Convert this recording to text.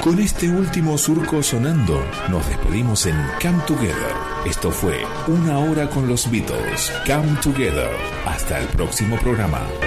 Con este último surco sonando, nos despedimos en Come Together. Esto fue Una Hora con los Beatles. Come Together. Hasta el próximo programa.